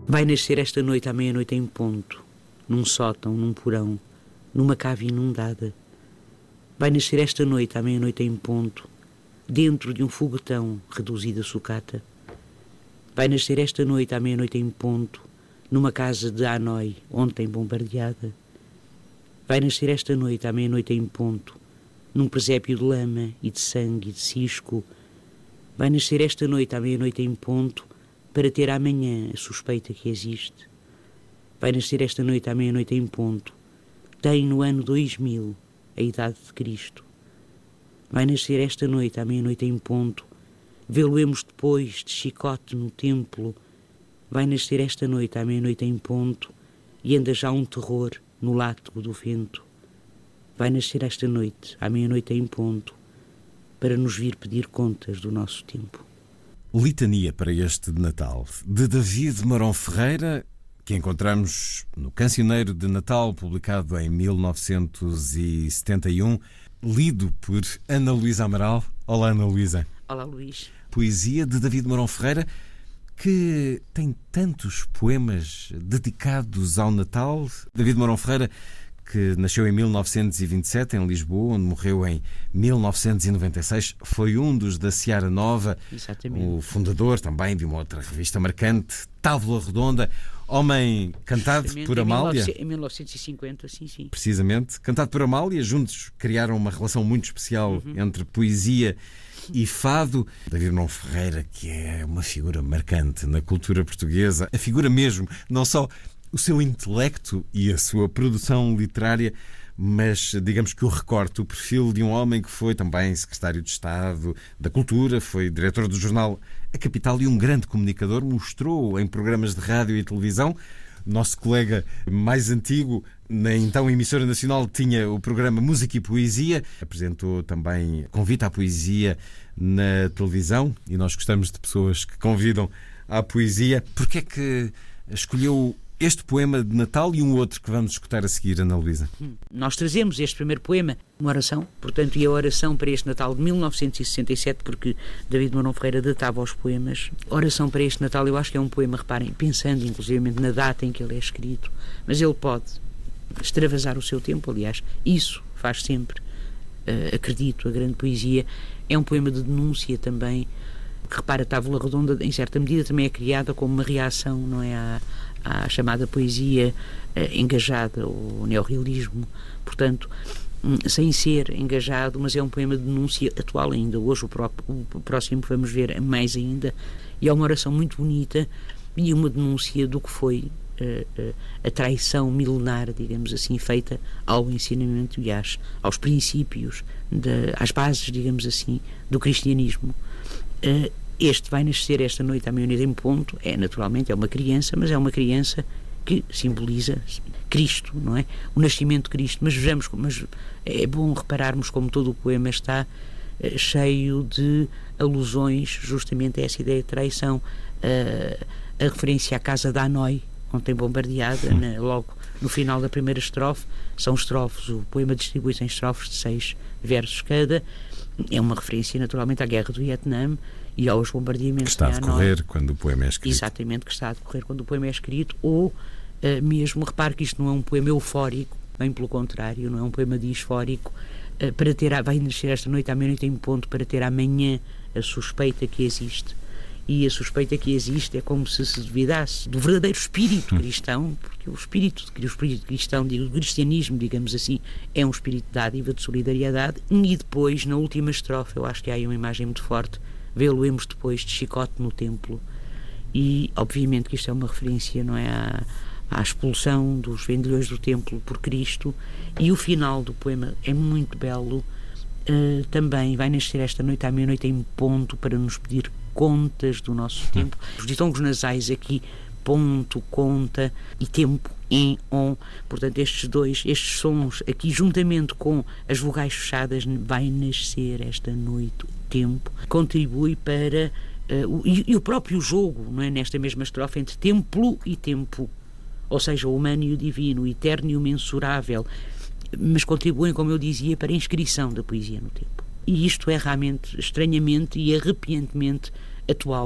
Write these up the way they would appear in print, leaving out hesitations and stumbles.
Vai nascer esta noite à meia-noite em ponto, num sótão, num porão, numa cave inundada. Vai nascer esta noite à meia-noite em ponto, dentro de um foguetão reduzido a sucata. Vai nascer esta noite à meia-noite em ponto, numa casa de Hanoi, ontem bombardeada. Vai nascer esta noite à meia-noite em ponto, num presépio de lama e de sangue e de cisco. Vai nascer esta noite à meia-noite em ponto, para ter amanhã a suspeita que existe. Vai nascer esta noite à meia-noite em ponto, tem no ano 2000 a idade de Cristo. Vai nascer esta noite à meia-noite em ponto, vê-lo-emos depois de chicote no templo. Vai nascer esta noite à meia-noite em ponto, e anda já um terror no látego do vento. Vai nascer esta noite à meia-noite em ponto, para nos vir pedir contas do nosso tempo. Litania para este de Natal, de David Marão Ferreira, que encontramos no Cancioneiro de Natal, publicado em 1971, lido por Ana Luísa Amaral. Olá, Ana Luísa. Olá, Luís. Poesia de David Marão Ferreira, que tem tantos poemas dedicados ao Natal. David Marão Ferreira, que nasceu em 1927 em Lisboa, onde morreu em 1996, foi um dos da Seara Nova. Exatamente. O fundador também de uma outra revista marcante, Távola Redonda, homem cantado por Amália. Em 1950, sim. Precisamente, cantado por Amália, juntos criaram uma relação muito especial entre poesia e fado. David Marão Ferreira, que é uma figura marcante na cultura portuguesa, a figura mesmo, não só o seu intelecto e a sua produção literária, mas digamos que o recorte, o perfil de um homem que foi também secretário de Estado da Cultura, foi diretor do jornal A Capital e um grande comunicador, mostrou em programas de rádio e televisão. Nosso colega mais antigo, na então emissora nacional, tinha o programa Música e Poesia, apresentou também Convite à Poesia na televisão, e nós gostamos de pessoas que convidam à poesia. Porquê é que escolheu este poema de Natal e um outro que vamos escutar a seguir, Ana Luísa? Nós trazemos este primeiro poema, uma oração, portanto, e a oração para este Natal de 1967, porque David Marão Ferreira datava os poemas. A oração para este Natal, eu acho que é um poema, reparem, pensando inclusivamente na data em que ele é escrito, mas ele pode extravasar o seu tempo, aliás, isso faz sempre, acredito, a grande poesia. É um poema de denúncia também, que, repara, Távola Redonda, em certa medida, também é criada como uma reação, não é, à chamada poesia engajada, ou neorrealismo, portanto, sem ser engajado, mas é um poema de denúncia atual ainda. Hoje o próximo que vamos ver mais ainda, e é uma oração muito bonita e uma denúncia do que foi a traição milenar, digamos assim, feita ao ensinamento e aos princípios, às bases, digamos assim, do cristianismo. Este vai nascer esta noite à meia-noite em ponto. Naturalmente é uma criança, mas é uma criança que simboliza Cristo, não é? O nascimento de Cristo. Mas vejamos, é bom repararmos como todo o poema está cheio de alusões justamente a essa ideia de traição. A referência à casa de Hanoi, ontem bombardeada, logo no final da primeira estrofe. São estrofes, o poema distribui-se em estrofes de 6 versos cada. É uma referência naturalmente à guerra do Vietnã e aos bombardeamentos que está a decorrer quando o poema é escrito. Exatamente, que está a decorrer quando o poema é escrito, ou mesmo, repare que isto não é um poema eufórico, bem pelo contrário, não é um poema disfórico, vai nascer esta noite à meia-noite em ponto, para ter amanhã a suspeita que existe. E a suspeita que existe é como se duvidasse do verdadeiro espírito cristão, porque o espírito cristão, do cristianismo, digamos assim, é um espírito de dádiva, de solidariedade. E depois, na última estrofe, eu acho que há aí uma imagem muito forte, vê-lo-emos depois de chicote no templo. E obviamente que isto é uma referência, não é, à expulsão dos vendilhões do templo por Cristo. E o final do poema é muito belo. Também vai nascer esta noite à meia-noite em ponto, para nos pedir contas do nosso tempo. Os ditongos nasais aqui, ponto, conta, e tempo, em, on, portanto estes sons aqui, juntamente com as vogais fechadas, vai nascer esta noite o tempo, contribui para e o próprio jogo, não é, nesta mesma estrofe, entre templo e tempo, ou seja, o humano e o divino, o eterno e o mensurável, mas contribuem, como eu dizia, para a inscrição da poesia no tempo. E isto é realmente, estranhamente e arrepiantemente atual,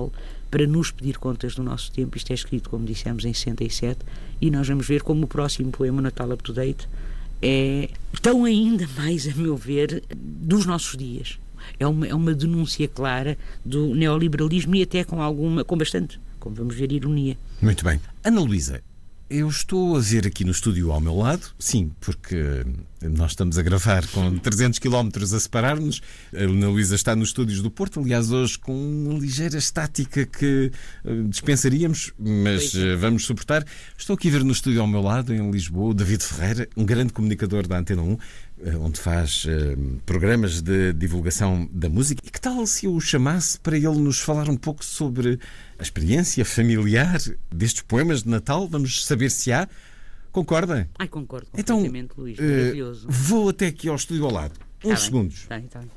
para nos pedir contas do nosso tempo. Isto é escrito, como dissemos, em 67, e nós vamos ver como o próximo poema, Natal Up to Date, é tão ainda mais, a meu ver, dos nossos dias. É uma denúncia clara do neoliberalismo e até com bastante, como vamos ver, ironia. Muito bem. Ana Luísa, eu estou a ver aqui no estúdio ao meu lado, sim, porque nós estamos a gravar com 300 km a separar-nos. A Ana Luísa está nos estúdios do Porto, aliás, hoje com uma ligeira estática que dispensaríamos, mas vamos suportar. Estou aqui a ver no estúdio ao meu lado, em Lisboa, o David Ferreira, um grande comunicador da Antena 1, onde faz programas de divulgação da música. E que tal se eu o chamasse para ele nos falar um pouco sobre a experiência familiar destes poemas de Natal? Vamos saber se há. Concorda? Ai, concordo completamente, então, Luís. Maravilhoso. Vou até aqui ao estúdio ao lado. Uns segundos. Tá bem.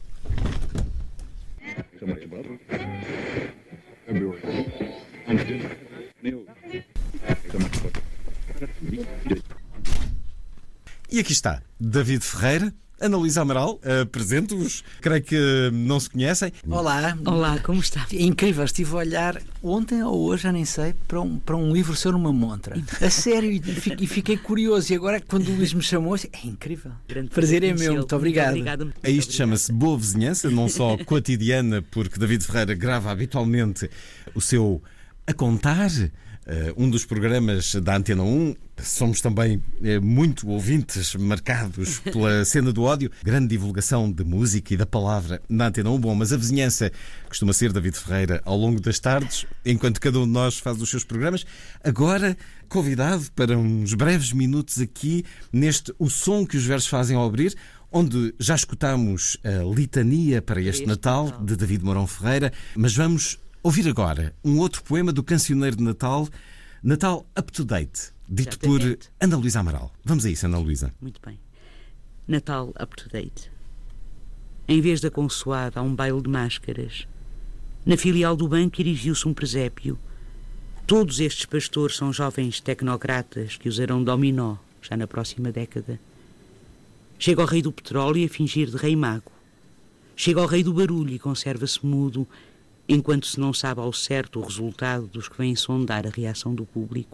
E aqui está, David Ferreira, Ana Luísa Amaral, apresento-vos, creio que não se conhecem. Olá, como está? É incrível, estive a olhar ontem ou hoje, já nem sei, para um livro seu numa montra. A sério, e fiquei curioso. E agora, quando o Luís me chamou, é incrível. Prazer é meu, muito obrigado. A isto chama-se boa vizinhança, não só cotidiana, porque David Ferreira grava habitualmente o seu A Contar, um dos programas da Antena 1. Somos também muito ouvintes marcados pela cena do ódio. Grande divulgação de música e da palavra na Antena 1. Bom, mas a vizinhança costuma ser David Ferreira ao longo das tardes, enquanto cada um de nós faz os seus programas. Agora, convidado para uns breves minutos aqui neste O Som que os Versos Fazem ao Abrir, onde já escutámos a litania para este Natal de David Mourão Ferreira, mas vamos ouvir agora um outro poema do cancioneiro de Natal, Natal Up to Date, dito por Ana Luísa Amaral. Vamos a isso, Ana Luísa. Muito bem. Natal Up to Date. Em vez da consoada, há um baile de máscaras. Na filial do banco erigiu-se um presépio. Todos estes pastores são jovens tecnocratas que usarão dominó já na próxima década. Chega o rei do petróleo a fingir de rei mago. Chega o rei do barulho e conserva-se mudo, enquanto se não sabe ao certo o resultado dos que vêm sondar a reação do público.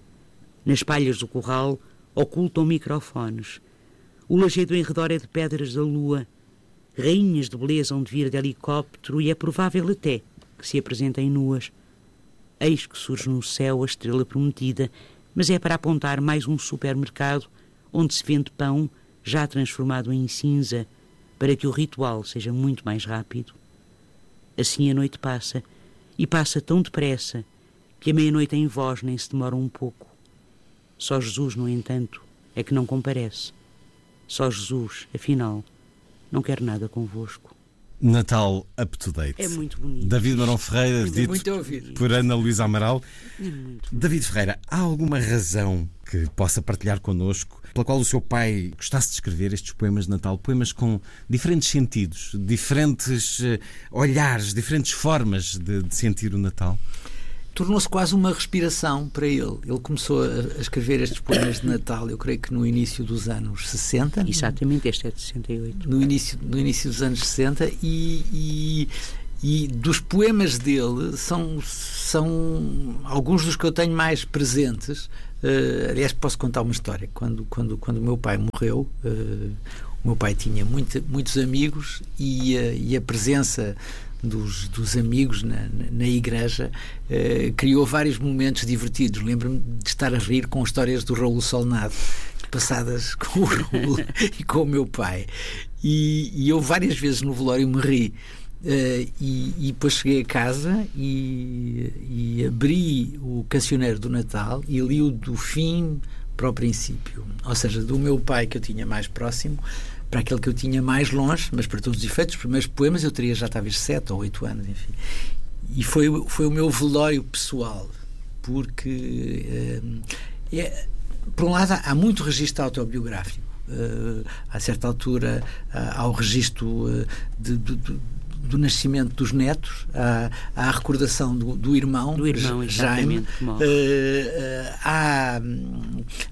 Nas palhas do curral ocultam microfones. O lajedo em redor é de pedras da lua. Rainhas de beleza hão de vir de helicóptero e é provável até que se apresentem nuas. Eis que surge no céu a estrela prometida, mas é para apontar mais um supermercado onde se vende pão já transformado em cinza, para que o ritual seja muito mais rápido. Assim a noite passa, e passa tão depressa que a meia-noite em vós nem se demora um pouco. Só Jesus, no entanto, é que não comparece. Só Jesus, afinal, não quer nada convosco. Natal Up to Date. É muito bonito. David Mourão Ferreira, dito muito por Ana Luísa Amaral. É muito David Ferreira, há alguma razão que possa partilhar connosco pela qual o seu pai gostasse de escrever estes poemas de Natal? Poemas com diferentes sentidos, diferentes olhares, diferentes formas de sentir o Natal? Tornou-se quase uma respiração para ele. Ele começou a escrever estes poemas de Natal, eu creio que no início dos anos 60. Exatamente, este é de 68. No início dos anos 60 e dos poemas dele são alguns dos que eu tenho mais presentes. Aliás, posso contar uma história. Quando o meu pai morreu, o meu pai tinha muitos amigos e a presença dos amigos na igreja criou vários momentos divertidos. Lembro-me de estar a rir com histórias do Raul Solnado passadas com o Raul e com o meu pai, e eu várias vezes no velório me ri. E depois cheguei a casa e abri o cancioneiro do Natal e li-o do fim para o princípio, ou seja, do meu pai que eu tinha mais próximo para aquele que eu tinha mais longe, mas para todos os efeitos, os primeiros poemas eu teria já talvez 7 ou 8 anos, enfim. E foi o meu velório pessoal, porque por um lado há muito registro autobiográfico, a certa altura há o registro do nascimento dos netos, há a recordação do irmão Jaime,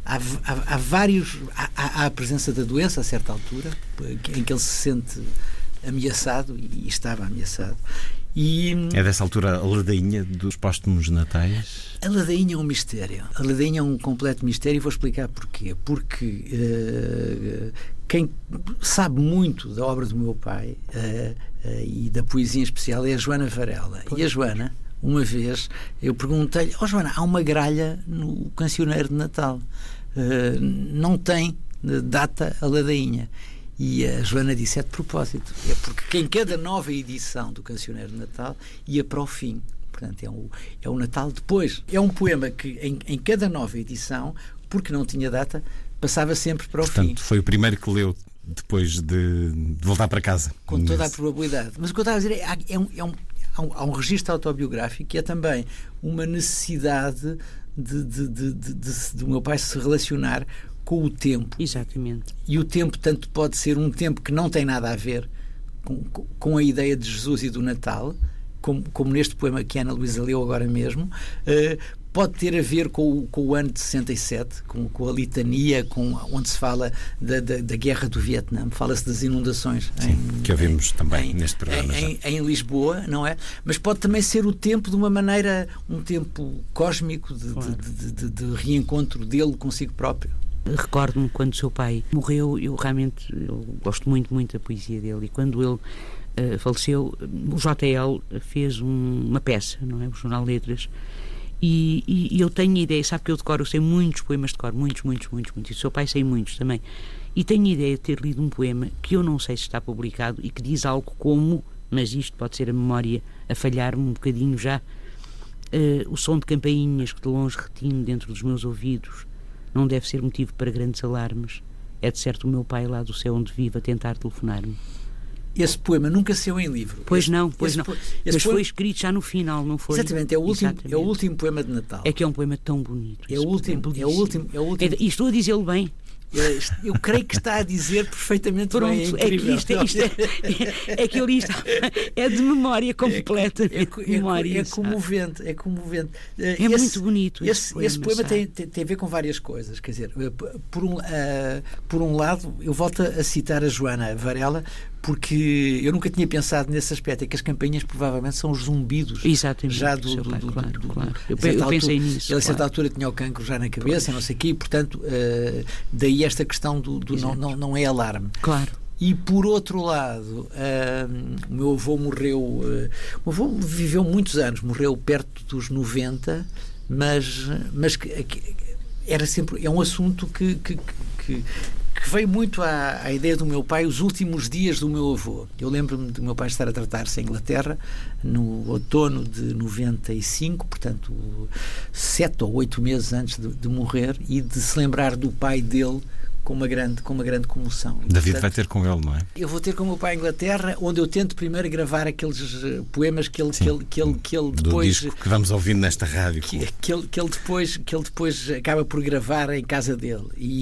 há vários, há a presença da doença a certa altura em que ele se sente ameaçado, e estava ameaçado. E é dessa altura a ladainha dos póstumos natais? A ladainha é um mistério. A ladainha é um completo mistério e vou explicar porquê. Porque quem sabe muito da obra do meu pai e da poesia em especial é a Joana Varela. E a Joana, uma vez, eu perguntei-lhe: Joana, há uma gralha no Cancioneiro de Natal. Não tem data a ladainha. E a Joana disse: é de propósito. É porque em cada nova edição do Cancioneiro de Natal ia para o fim. Portanto, é o Natal depois. É um poema que em cada nova edição, porque não tinha data, passava sempre para o fim. Portanto, foi o primeiro que leu depois de voltar para casa. Com toda a probabilidade. Mas o que eu estava a dizer há um registro autobiográfico que é também uma necessidade do meu pai se relacionar com o tempo. Exatamente. E o tempo tanto pode ser um tempo que não tem nada a ver com a ideia de Jesus e do Natal, como neste poema que a Ana Luísa leu agora mesmo, pode ter a ver com o ano de 67, com a litania, onde se fala da guerra do Vietnã, fala-se das inundações. Que ouvimos também neste programa. Em Lisboa, não é? Mas pode também ser o tempo de uma maneira, um tempo cósmico de reencontro dele consigo próprio. Recordo-me quando o seu pai morreu, eu gosto muito, muito da poesia dele, e quando ele faleceu, o JL fez uma peça, não é? O Jornal Letras, e eu tenho ideia, sabe que eu sei muitos poemas de cor, muitos, e o seu pai sei muitos também, e tenho ideia de ter lido um poema que eu não sei se está publicado e que diz algo como, mas isto pode ser a memória a falhar-me um bocadinho já, o som de campainhas que de longe retino dentro dos meus ouvidos não deve ser motivo para grandes alarmes. É de certo o meu pai lá do céu onde vive a tentar telefonar-me. Esse poema nunca saiu em livro. Pois não. Mas foi escrito já no final, não foi? Exatamente, é o último poema de Natal. É que é um poema tão bonito. É o último. E estou a dizê-lo bem. Eu creio que está a dizer perfeitamente. Pronto, bem. É incrível. É que ele é de memória completa. É comovente. É muito bonito. Esse poema tem a ver com várias coisas. Quer dizer, por um lado, eu volto a citar a Joana Varela, porque eu nunca tinha pensado nesse aspecto, é que as campainhas provavelmente são os zumbidos. Exatamente. Já claro. Eu pensei nisso. Ele a certa altura tinha o cancro já na cabeça, não sei o quê, e portanto daí esta questão do não é alarme. Claro. E por outro lado, o meu avô morreu, o meu avô viveu muitos anos, morreu perto dos 90, mas era sempre, é um assunto que veio muito à ideia do meu pai, os últimos dias do meu avô. Eu lembro-me do meu pai estar a tratar-se em Inglaterra no outono de 95, portanto 7 ou 8 meses antes de morrer, e de se lembrar do pai dele com uma grande comoção. E, David vai ter com ele, não é? Eu vou ter com o meu pai em Inglaterra, onde eu tento primeiro gravar aqueles poemas que ele depois... Do disco que vamos ouvindo nesta rádio. Que ele depois acaba por gravar em casa dele.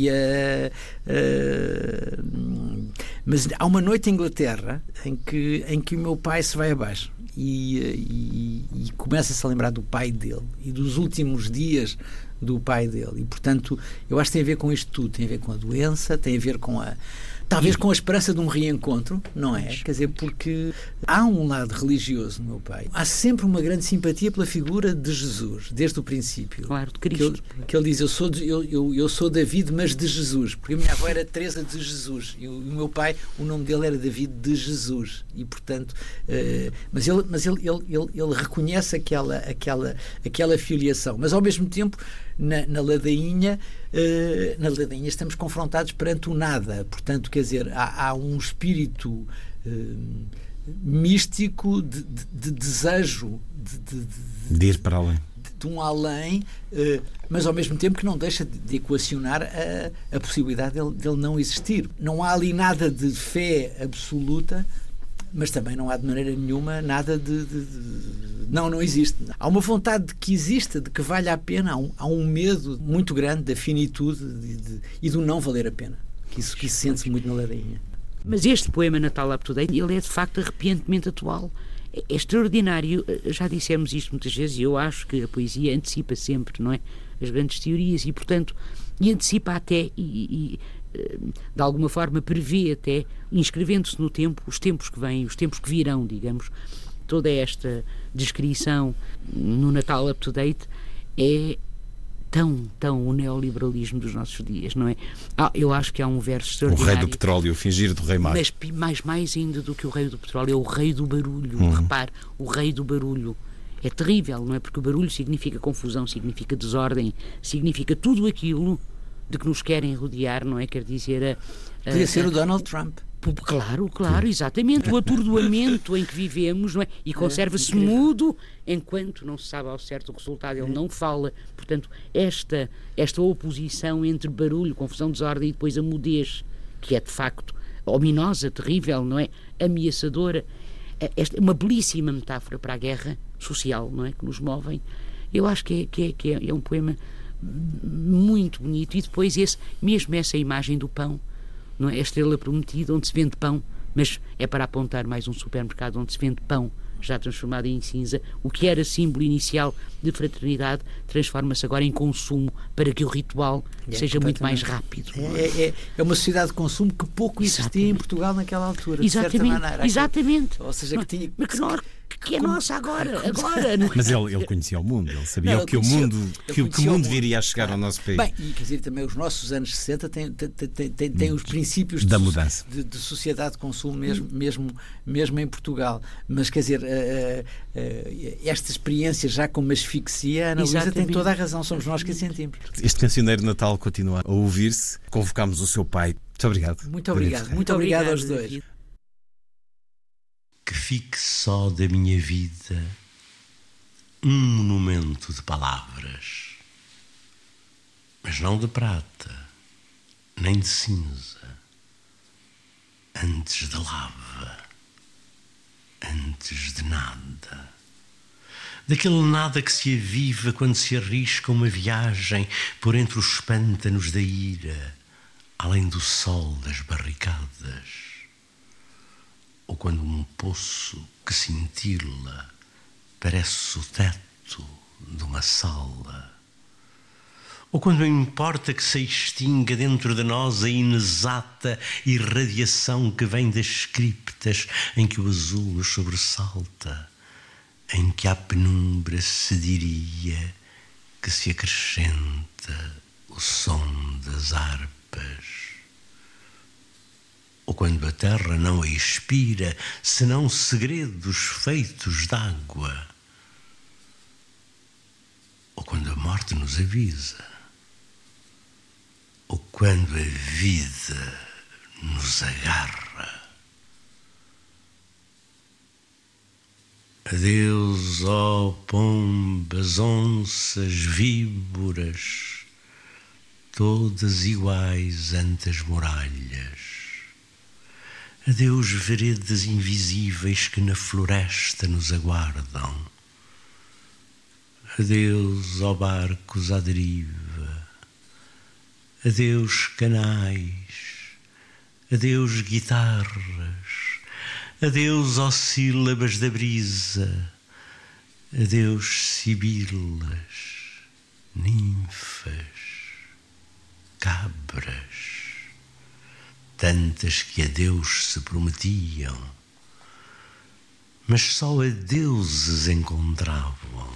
Mas há uma noite em Inglaterra em que o meu pai se vai abaixo e começa-se a lembrar do pai dele e dos últimos dias do pai dele, e portanto eu acho que tem a ver com isto tudo, tem a ver com a doença, tem a ver com talvez com a esperança de um reencontro, não é? Quer dizer, porque há um lado religioso no meu pai, há sempre uma grande simpatia pela figura de Jesus, desde o princípio. Claro, de Cristo. Que ele diz: eu sou David, mas de Jesus, porque a minha avó era Teresa de Jesus e o meu pai, o nome dele era David de Jesus, e portanto mas ele reconhece aquela filiação, mas ao mesmo tempo na ladainha estamos confrontados perante o nada, portanto, quer dizer, há um espírito místico de desejo de ir para além, de um além, mas ao mesmo tempo que não deixa de equacionar a possibilidade dele não existir. Não há ali nada de fé absoluta, mas também não há de maneira nenhuma nada não existe. Há uma vontade de que exista, de que valha a pena, há um medo muito grande da finitude e do não valer a pena, que isso sente-se muito na ladainha. Mas este poema Natal Up to Date, ele é de facto arrepiantemente atual. É extraordinário, já dissemos isto muitas vezes, e eu acho que a poesia antecipa sempre, não é? As grandes teorias, e portanto, antecipa até, e de alguma forma prevê até, inscrevendo-se no tempo, os tempos que vêm, os tempos que virão, digamos. Toda esta descrição no Natal Up to Date é tão o neoliberalismo dos nossos dias, não é? Eu acho que há um verso extraordinário. O rei do petróleo, fingir do rei mago. Mas mais ainda do que o rei do petróleo, é o rei do barulho. Repare, o rei do barulho. É terrível, não é? Porque o barulho significa confusão, significa desordem, significa tudo aquilo de que nos querem rodear, não é? Quer dizer... Podia ser o Donald Trump. Claro, exatamente. O atordoamento em que vivemos, não é? E conserva-se mudo enquanto não se sabe ao certo o resultado. Ele não fala. Portanto, esta oposição entre barulho, confusão, desordem e depois a mudez, que é de facto ominosa, terrível, não é? Ameaçadora. Esta é uma belíssima metáfora para a guerra social, não é? Que nos movem. Eu acho que é um poema muito bonito. E depois mesmo essa imagem do pão, não é? A estrela prometida, onde se vende pão, mas é para apontar mais um supermercado onde se vende pão já transformado em cinza. O que era símbolo inicial de fraternidade transforma-se agora em consumo para que o ritual seja muito mais rápido. É uma sociedade de consumo que pouco existia em Portugal naquela altura, de certa maneira. Exatamente. Ou seja, que tinha... que é nossa agora. Não é? Mas ele conhecia o mundo, ele sabia que o mundo viria a chegar ao nosso país. Bem, e quer dizer, também os nossos anos 60 têm os princípios da mudança de sociedade de consumo mesmo em Portugal. Mas quer dizer, esta experiência já como asfixia, a Ana Luísa tem toda a razão, somos nós que a sentimos. Este cancioneiro de Natal continua a ouvir-se. Convocámos o seu pai. Muito obrigado. Muito obrigado aos dois. Que fique só da minha vida um monumento de palavras, mas não de prata, nem de cinza, antes de lava, antes de nada. Daquele nada que se aviva quando se arrisca uma viagem por entre os pântanos da ira, além do sol das barricadas. Ou quando um poço que cintila parece o teto de uma sala. Ou quando importa que se extinga dentro de nós a inexata irradiação que vem das criptas em que o azul nos sobressalta, em que à penumbra se diria que se acrescenta o som das harpas. Ou quando a terra não a expira, senão segredos feitos d'água. Ou quando a morte nos avisa. Ou quando a vida nos agarra. Adeus, ó pombas, onças, víboras, todas iguais ante as muralhas. Adeus, veredas invisíveis que na floresta nos aguardam. Adeus, ó barcos à deriva. Adeus, canais. Adeus, guitarras. Adeus, ó sílabas da brisa. Adeus, sibilas, ninfas, cabras. Tantas que a Deus se prometiam, mas só a deuses encontravam.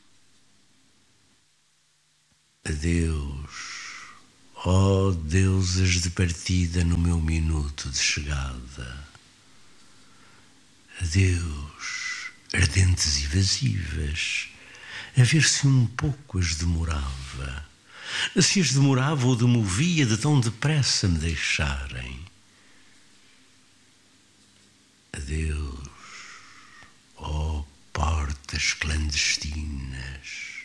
Adeus, ó deusas de partida no meu minuto de chegada. Adeus, ardentes e evasivas, a ver se um pouco as demorava. Se as demorava ou demovia de tão depressa me deixarem. Adeus, ó portas clandestinas,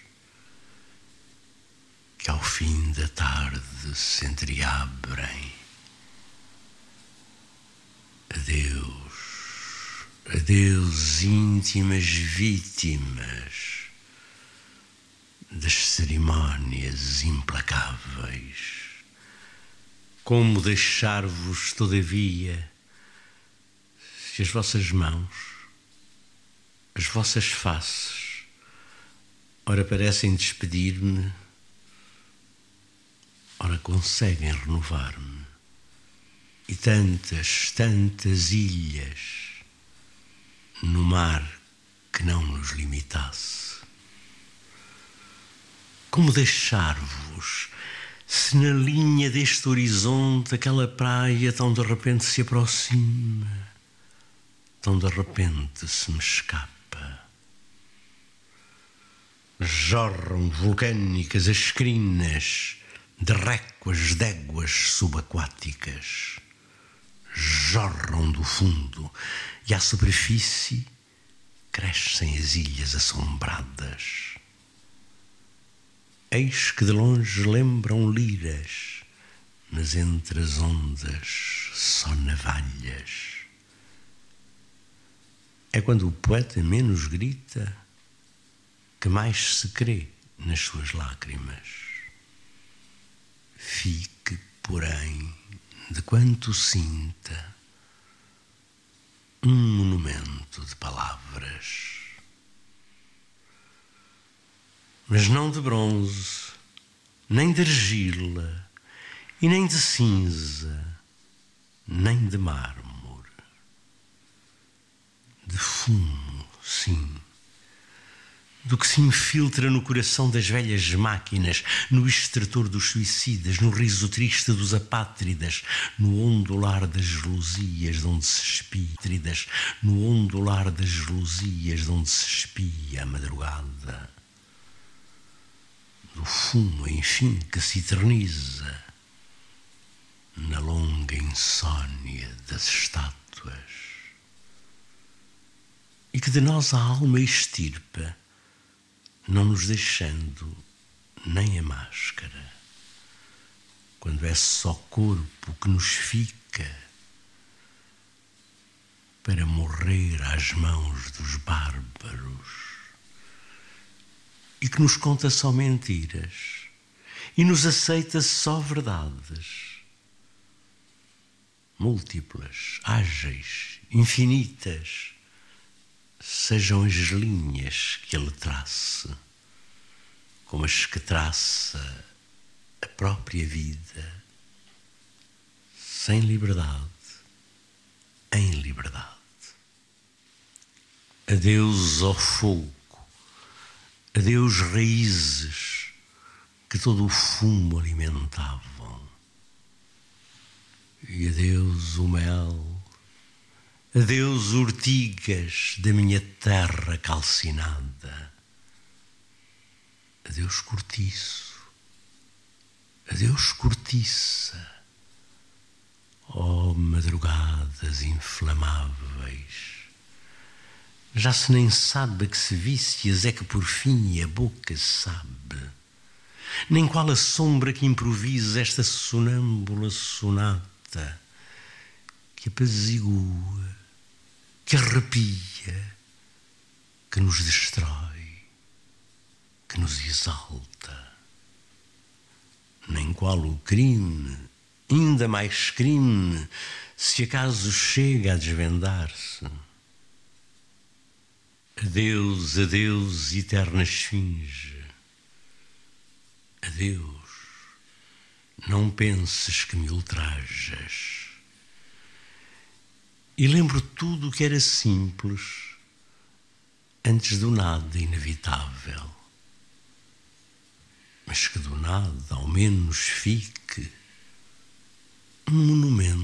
que ao fim da tarde se entreabrem. Adeus, adeus, íntimas vítimas das cerimónias implacáveis. Como deixar-vos, todavia, se as vossas mãos, as vossas faces, ora parecem despedir-me, ora conseguem renovar-me. e tantas, tantas ilhas no mar que não nos limitasse. Como deixar-vos, se na linha deste horizonte aquela praia tão de repente se aproxima, tão de repente se me escapa? Jorram vulcânicas as crinas de récuas d'éguas subaquáticas. Jorram do fundo e à superfície crescem as ilhas assombradas. Eis que de longe lembram liras, mas entre as ondas só navalhas. É quando o poeta menos grita que mais se crê nas suas lágrimas. Fique, porém, de quanto sinta, um monumento de palavras. Mas não de bronze, nem de argila, e nem de cinza, nem de mármore. De fumo, sim, do que se infiltra no coração das velhas máquinas, no estertor dos suicidas, no riso triste dos apátridas, no ondular das gelousias de onde se espia, no ondular das gelousias de onde se espia a madrugada. Do fumo, enfim, que se eterniza na longa insônia das estátuas e que de nós a alma extirpa, não nos deixando nem a máscara, quando é só corpo que nos fica para morrer às mãos dos bárbaros e que nos conta só mentiras e nos aceita só verdades múltiplas, ágeis, infinitas, sejam as linhas que ele trace, como as que traça a própria vida, sem liberdade, em liberdade. Adeus ao fogo, adeus raízes que todo o fumo alimentavam, e adeus o mel, adeus urtigas da minha terra calcinada, adeus cortiço, adeus cortiça, ó madrugadas inflamáveis. Já se nem sabe que se vícias é que por fim a boca sabe, nem qual a sombra que improvisa esta sonâmbula sonata que apazigua, que arrepia, que nos destrói, que nos exalta. Nem qual o crime, ainda mais crime, se acaso chega a desvendar-se. Adeus, adeus, eterna esfinge. Adeus, não penses que me ultrajas. E lembro tudo o que era simples antes do nada inevitável, mas que do nada ao menos fique um monumento